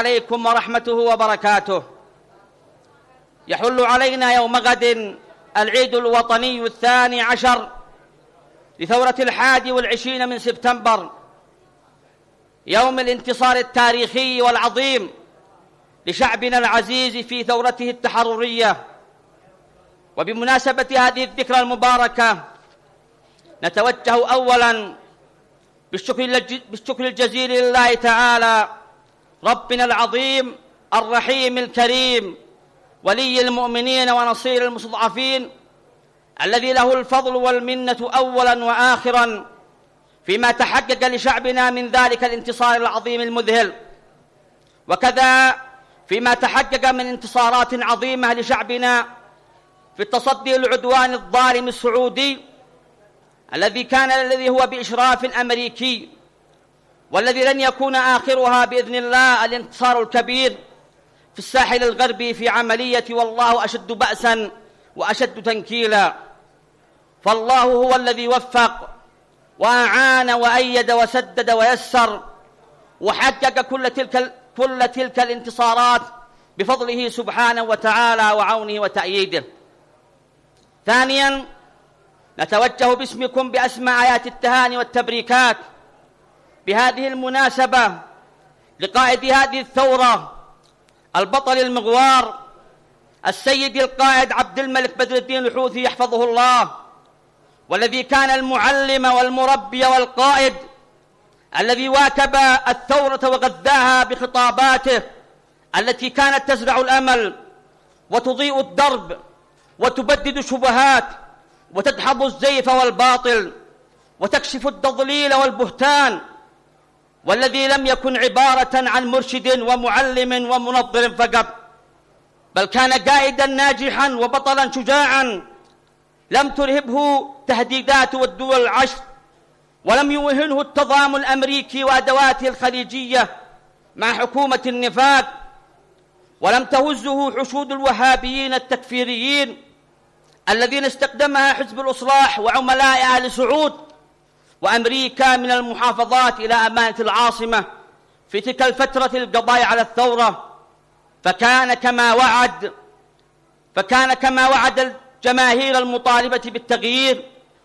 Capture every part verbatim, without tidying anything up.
عليكم ورحمته وبركاته. يحل علينا يوم غد العيد الوطني الثاني عشر لثورة الحادي والعشرين من سبتمبر، يوم الانتصار التاريخي والعظيم لشعبنا العزيز في ثورته التحررية. وبمناسبة هذه الذكرى المباركة نتوجه أولاً بالشكر الجزيل لله تعالى ربنا العظيم الرحيم الكريم ولي المؤمنين ونصير المستضعفين، الذي له الفضل والمنة أولاً وآخراً فيما تحقق لشعبنا من ذلك الانتصار العظيم المذهل، وكذا فيما تحقق من انتصارات عظيمة لشعبنا في التصدي للعدوان الظالم السعودي الذي كان الذي هو بإشراف أمريكي، والذي لن يكون آخرها بإذن الله الانتصار الكبير في الساحل الغربي في عملية والله أشد بأسا وأشد تنكيلا. فالله هو الذي وفق وأعان وأيد وسدد ويسر وحقق كل تلك كل تلك الانتصارات بفضله سبحانه وتعالى وعونه وتأييده. ثانيا، نتوجه باسمكم بأسمى آيات التهاني والتبريكات بهذه المناسبة لقائد هذه الثورة البطل المغوار السيد القائد عبد الملك بدر الدين الحوثي يحفظه الله، والذي كان المعلم والمربي والقائد الذي واكب الثورة وغذاها بخطاباته التي كانت تزرع الأمل وتضيء الدرب وتبدد الشبهات وتدحض الزيف والباطل وتكشف التضليل والبهتان، والذي لم يكن عبارة عن مرشد ومعلم ومنظر فقط، بل كان قائدا ناجحا وبطلا شجاعا لم ترهبه تهديدات الدول العشر، ولم يوهنه التضامن الأمريكي وأدواته الخليجية مع حكومة النفاق، ولم تهزه حشود الوهابيين التكفيريين الذين استخدمها حزب الإصلاح وعملاء آل سعود وأمريكا من المحافظات إلى أمانة العاصمة في تلك الفترة القضاء على الثورة. فكان كما وعد فكان كما وعد الجماهير المطالبة بالتغيير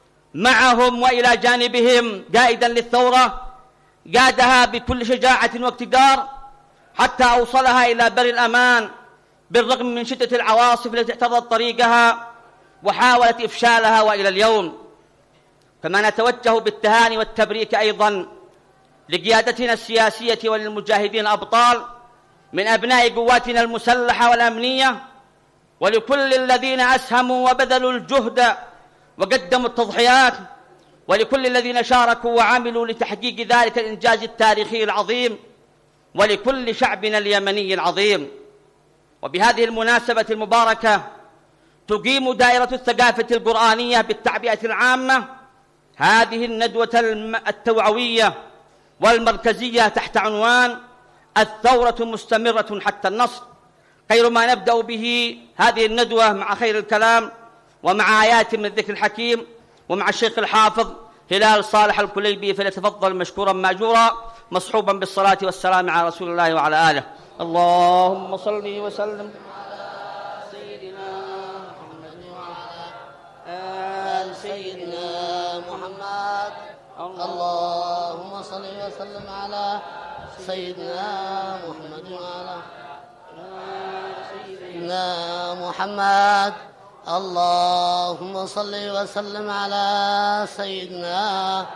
معهم وإلى جانبهم قائدا للثورة، قادها بكل شجاعة واقتدار حتى أوصلها إلى بر الأمان بالرغم من شدة العواصف التي اعترضت طريقها وحاولت إفشالها وإلى اليوم. كما نتوجه بالتهاني والتبريك أيضا لقيادتنا السياسية وللمجاهدين الأبطال من أبناء قواتنا المسلحة والأمنية، ولكل الذين أسهموا وبذلوا الجهد وقدموا التضحيات، ولكل الذين شاركوا وعملوا لتحقيق ذلك الإنجاز التاريخي العظيم، ولكل شعبنا اليمني العظيم. وبهذه المناسبة المباركة تقيم دائرة الثقافة القرآنية بالتعبئة العامة هذه الندوة التوعوية والمركزية تحت عنوان الثورة مستمرة حتى النصر. خير ما نبدأ به هذه الندوة مع خير الكلام ومع آيات من الذكر الحكيم ومع الشيخ الحافظ هلال صالح الكليبي، فليتفضل مشكورا مأجورا مصحوبا بالصلاة والسلام على رسول الله وعلى آله. اللهم صل وسلم على سيدنا محمد وعلى آل سيدنا محمد. اللهم صل وسلم على سيدنا محمد وعلى آل سيدنا محمد. اللهم صل وسلم على سيدنا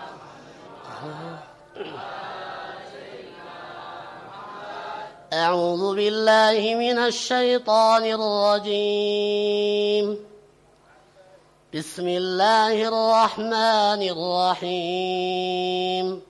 أعوذ بالله من الشيطان الرجيم. بسم الله الرحمن الرحيم.